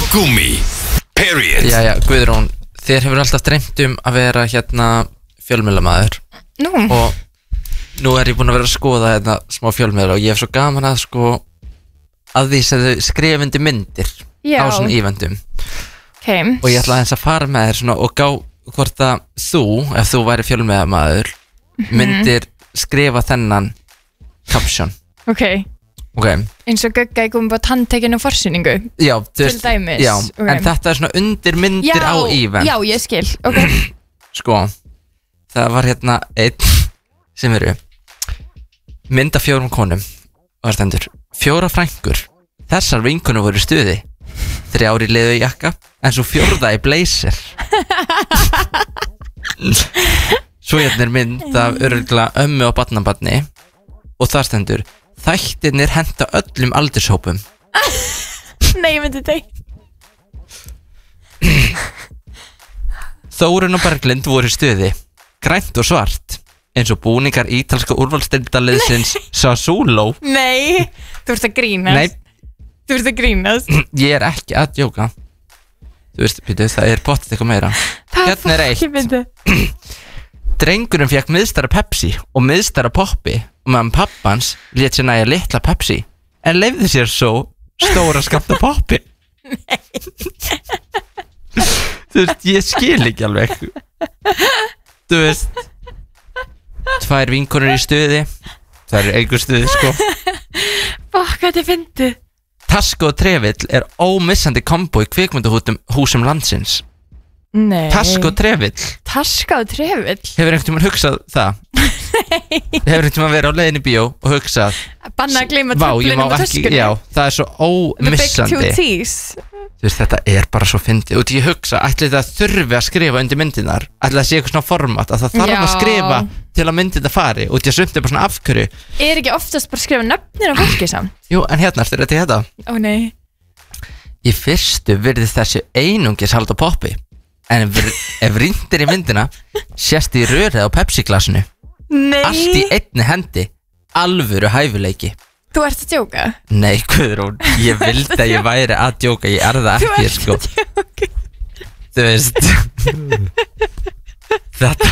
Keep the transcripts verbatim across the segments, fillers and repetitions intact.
Gúmmi Period. Jæja, Guðrún, þér hefur alltaf dreymt um að vera hérna fjölmiðlamaður. Nú. Og nú er ég búin að vera að skoða hérna smá fjölmiðla og ég hef svo gaman að sko að því sem þau skrifandi myndir Já. á svona ívendum. Okay. Og ég ætla aðeins að fara með þér svona og gá hvort að þú, ef þú væri fjölmiðlamaður, Mhm. myndir skrifa þennan caption. Ok. Ok. Eins og Gugga í komum bara tanntekinu forsýningu. Já, þú Til veist, dæmis. já, Ok. en þetta er svona undir myndir Já, á ívend. já, ég skil. Ok. Sko, það var hérna einn sem eru mynd af fjórum konum og það stendur fjóra frængur, þessar vinkonur voru í stuði, þrjár í leðu jakka en svo fjórða í blazer. Svo hérna er mynd af örgulega ömmu og barnabarni og það stendur þættirnir henta öllum aldurshópum. Nei, ég myndi þig. Þórunn og Berglind voru í stuði, grænt og svart, eins og búningar ítalska úrvalsdeildarliðsins Sassuolo. Nei, þú ert að grínast. Nei, Þú ert að grínast. ég er ekki að djóka. Þú veist, Pítur, það er pottið eitthvað meira. Hérna er eitt. Ég myndi. Drengurinn fekk miðstara Pepsi og miðstara Poppi og meðan pappans lét sér næja litla Pepsi en leyfði sér svo stóra skammta Poppi. Þú veist, ég skil ekki alveg. Þú veist, tvær vinkonur í stuði, það eru einhver stuði sko. Fokk, hvað þið fyndið. Taska og trefill er ómissandi kombo í kvikmyndahúsum húsum landsins. Nei. Taska og trefill. Taska og trefill. Hefur einhvern tímann hugsað það? Nei. Hefur einhvern tímann verið á leiðinni í bíó og hugsað Banna að gleyma vá, ég má treflinum og ekki, töskunni. já, það er svo ómissandi. The big two T's. Þú veist, þetta er bara svo fyndið. Og því ég hugsa, ætli það þurfi að skrifa undir myndinar, ætli það sé eitthvað svona format að það þarf Já. að skrifa til að myndin það fari og því að sumt er bara svona afhverju. Er ekki oftast bara að skrifa nöfnir á fólki samt? Jú, en hérna eftir þetta hérna. Ó nei. Í fyrstu virðist þessi einungis halda Poppi, en ef, ef rýndir í myndina sést í rörið á Pepsi-glasinu. Nei. Allt í einni hendi, alvöru hæfileiki. Þú ert að djóka? Nei, Guðrún, ég vildi að ég væri að djóka, ég er það ekki, sko. Þú ert að djóka. Þú veist, þetta,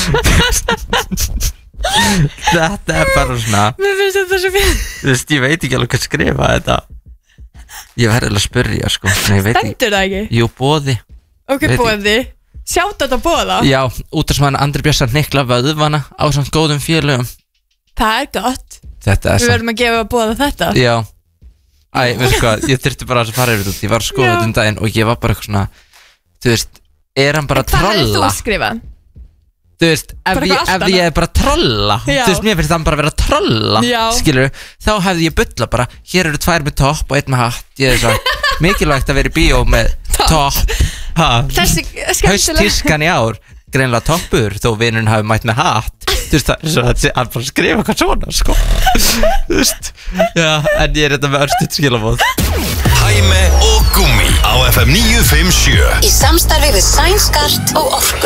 þetta er bara svona, Mér finnst þetta svo fyrir. þú veist, ég veit ekki alveg hvað skrifa þetta. Ég verði alveg að spyrja, sko. Nei, ég veit ekki. Stendur það ekki? Jú, boði. Ok, Veit ég- bóði. Sjátt þetta bóða? Já, út af sem hann Andri Björnsson hnykla vöðvana á samt góðum félögum. Það er gott. Þetta er Við samt, verðum að gefa bóða þetta. já. Æ, veistu hvað, ég þyrfti bara að fara yfir þetta. Ég var að skoða Já. þetta um daginn og ég var bara eitthvað svona, þú veist, er hann bara að Hvað hefði þú trolla? að skrifa? Þú veist, ef Bara ég, eitthvað allt ef ég er bara að trolla, Já. þú veist, mér finnst það bara að vera að trolla, Já. skilur, þá hefði ég bulla bara, hér eru tvær með topp og einn með hatt, ég er svo mikilvægt að vera í bíó með topp, ha, Þessi skemmtilega. hausttískan í ár, greinlega toppur, þó vinurinn hafi mætt með hatt, þú veist, það er svo að hann bara skrifa eitthvað svona, sko, þú veist, já, en ég er þetta með örstuð skilabóð. Hæmi og Gúmmi á F M níu fimm sjö. Í samstarfi við Sænskart og Orku.